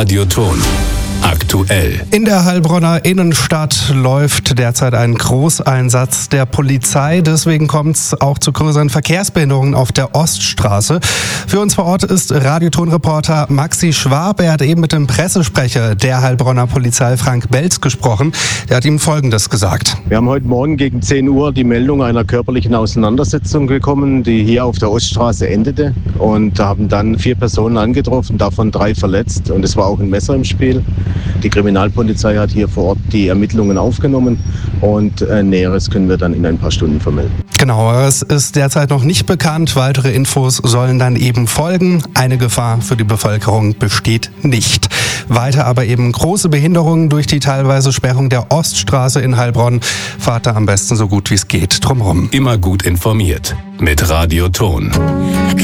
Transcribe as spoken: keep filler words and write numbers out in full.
Radioton. Aktuell. In der Heilbronner Innenstadt läuft derzeit ein Großeinsatz der Polizei. Deswegen kommt es auch zu größeren Verkehrsbehinderungen auf der Oststraße. Für uns vor Ort ist Radioton-Reporter Maxi Schwab. Er hat eben mit dem Pressesprecher der Heilbronner Polizei, Frank Belz, gesprochen. Der hat ihm Folgendes gesagt. Wir haben heute Morgen gegen zehn Uhr die Meldung einer körperlichen Auseinandersetzung bekommen, die hier auf der Oststraße endete. Und haben dann vier Personen angetroffen, davon drei verletzt. Und es war auch ein Messer im Spiel. Die Kriminalpolizei hat hier vor Ort die Ermittlungen aufgenommen und äh, Näheres können wir dann in ein paar Stunden vermelden. Genaueres ist derzeit noch nicht bekannt. Weitere Infos sollen dann eben folgen. Eine Gefahr für die Bevölkerung besteht nicht. Weiter aber eben große Behinderungen durch die teilweise Sperrung der Oststraße in Heilbronn. Fahrt da am besten so gut wie es geht drumherum. Immer gut informiert mit Radioton.